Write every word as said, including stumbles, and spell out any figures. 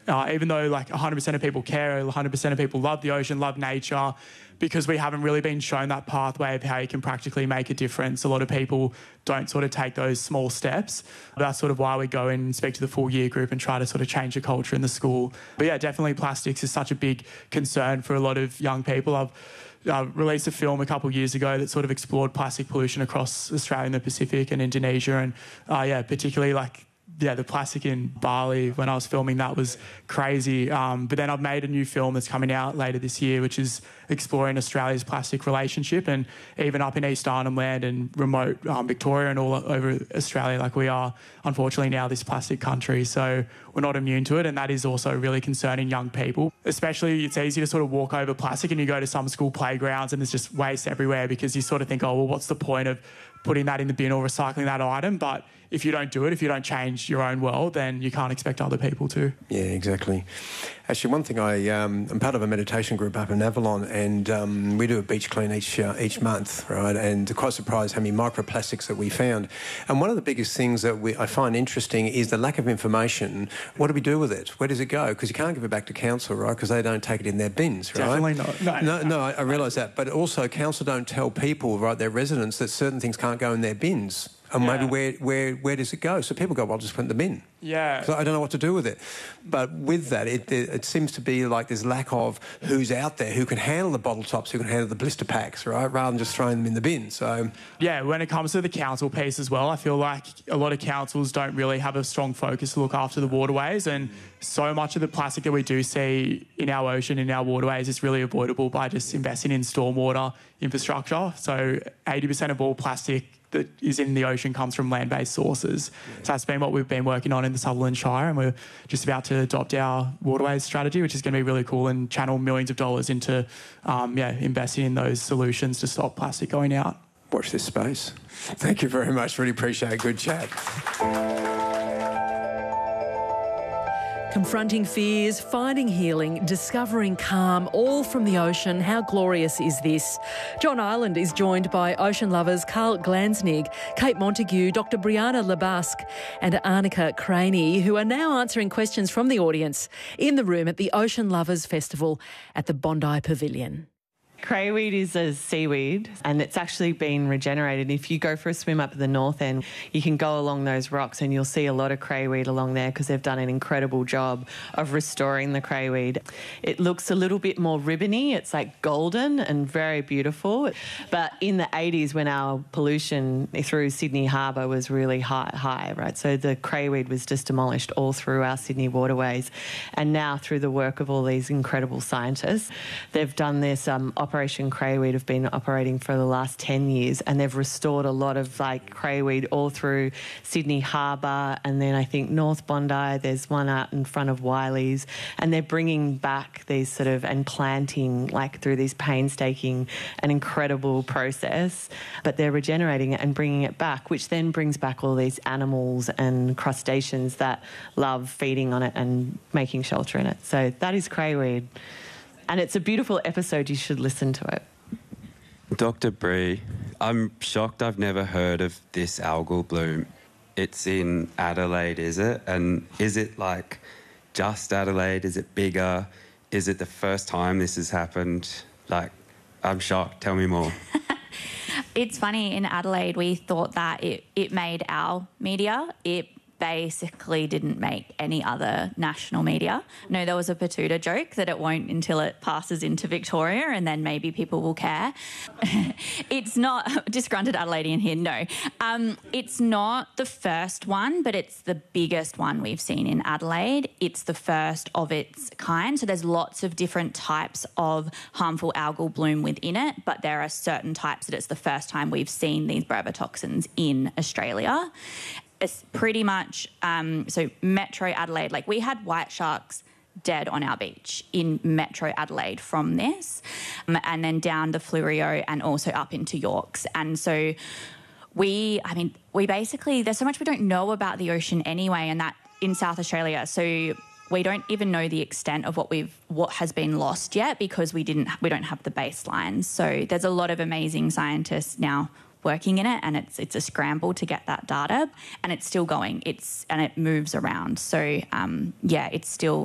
Uh, even though like one hundred percent of people care, one hundred percent of people love the ocean, love nature, because we haven't really been shown that pathway of how you can practically make a difference. A lot of people don't sort of take those small steps. That's sort of why we go in and speak to the full year group and try to sort of change the culture in the school. But yeah, definitely plastics is such a big concern for a lot of young people. I've uh, released a film a couple of years ago that sort of explored plastic pollution across Australia and the Pacific and Indonesia. And uh, yeah, particularly like yeah, the plastic in Bali, when I was filming that was crazy. Um, but then I've made a new film that's coming out later this year, which is exploring Australia's plastic relationship, and even up in East Arnhem Land and remote um, Victoria and all over Australia, like we are unfortunately now this plastic country. So we're not immune to it, and that is also really concerning young people. Especially it's easy to sort of walk over plastic and you go to some school playgrounds and there's just waste everywhere because you sort of think, oh, well, what's the point of putting that in the bin or recycling that item? But if you don't do it, if you don't change your own world, then you can't expect other people to. Yeah, exactly. Actually, one thing, I, um, I'm part of a meditation group up in Avalon, and um, we do a beach clean each uh, each month, right? And quite surprised how many microplastics that we found. And one of the biggest things that we, I find interesting is the lack of information. What do we do with it? Where does it go? Because you can't give it back to council, right? Because they don't take it in their bins, right? Definitely not. No, no, no I, I realise that. But also, council don't tell people, right, their residents, that certain things can't go in their bins. And yeah. maybe where, where where does it go? So people go, well, I'll just put it in the bin. Yeah. So I don't know what to do with it. But with that, it, it, it seems to be like there's lack of who's out there, who can handle the bottle tops, who can handle the blister packs, right, rather than just throwing them in the bin. So yeah, when it comes to the council piece as well, I feel like a lot of councils don't really have a strong focus to look after the waterways, and so much of the plastic that we do see in our ocean, in our waterways, is really avoidable by just investing in stormwater infrastructure. So eighty percent of all plastic that is in the ocean comes from land-based sources. Yeah. So that's been what we've been working on in the Sutherland Shire, and we're just about to adopt our waterways strategy, which is going to be really cool, and channel millions of dollars into um, yeah, investing in those solutions to stop plastic going out. Watch this space. Thank you very much. Really appreciate it. Good chat. Confronting fears, finding healing, discovering calm, all from the ocean. How glorious is this? John Ireland is joined by ocean lovers Carl Glansnig, Kate Montague, Doctor Brianna Lebusque and Arnica Craney, who are now answering questions from the audience in the room at the Ocean Lovers Festival at the Bondi Pavilion. Crayweed is a seaweed and it's actually been regenerated. If you go for a swim up at the north end, you can go along those rocks and you'll see a lot of crayweed along there because they've done an incredible job of restoring the crayweed. It looks a little bit more ribbony. It's like golden and very beautiful. But in the eighties, when our pollution through Sydney Harbour was really high, high, right? So the crayweed was just demolished all through our Sydney waterways. And now through the work of all these incredible scientists, they've done this um, Operation Crayweed have been operating for the last ten years, and they've restored a lot of like crayweed all through Sydney Harbour, and then I think North Bondi, there's one out in front of Wiley's, and they're bringing back these sort of, and planting like through this painstaking and incredible process, but they're regenerating it and bringing it back, which then brings back all these animals and crustaceans that love feeding on it and making shelter in it. So that is crayweed. And it's a beautiful episode. You should listen to it. Doctor Bree, I'm shocked I've never heard of this algal bloom. It's in Adelaide, is it? And is it like just Adelaide? Is it bigger? Is it the first time this has happened? Like, I'm shocked. Tell me more. It's funny, in Adelaide, we thought that it, it made our media. It basically didn't make any other national media. No, there was a Patuta joke that it won't until it passes into Victoria and then maybe people will care. It's not, disgruntled Adelaidean here, no. Um, it's not the first one, but it's the biggest one we've seen in Adelaide. It's the first of its kind. So there's lots of different types of harmful algal bloom within it, but there are certain types that it's the first time we've seen these brevetoxins in Australia. It's pretty much, um, so Metro Adelaide, like we had white sharks dead on our beach in Metro Adelaide from this, um, and then down the Fleurieu and also up into Yorks. And so we, I mean, we basically, there's so much we don't know about the ocean anyway, and that in South Australia. So we don't even know the extent of what we've, what has been lost yet because we didn't, we don't have the baseline. So there's a lot of amazing scientists now working in it, and it's it's a scramble to get that data, and it's still going. It's and it moves around. So um, yeah, it's still